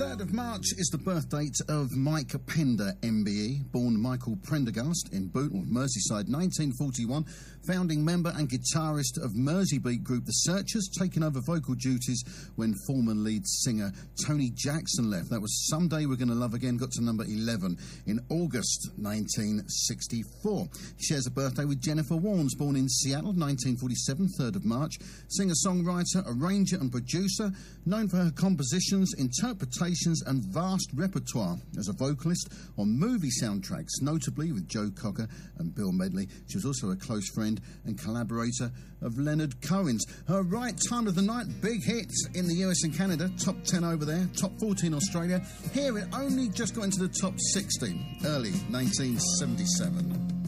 3rd of March is the birth date of Mike Pender, MBE, born Michael Prendergast in Bootle, Merseyside, 1941, founding member and guitarist of Merseybeat group The Searchers, taking over vocal duties when former lead singer Tony Jackson left. That was Someday We're Gonna Love Again, got to number 11 in August 1964. He shares a birthday with Jennifer Warnes, born in Seattle, 1947, 3rd of March, singer-songwriter, arranger and producer, known for her compositions, interpretations and vast repertoire as a vocalist on movie soundtracks, notably with Joe Cocker and Bill Medley. She was also a close friend and collaborator of Leonard Cohen's. Her Right Time of the Night, big hits in the US and Canada, top 10 over there, top 40 in Australia. Here it only just got into the top 60, early 1977.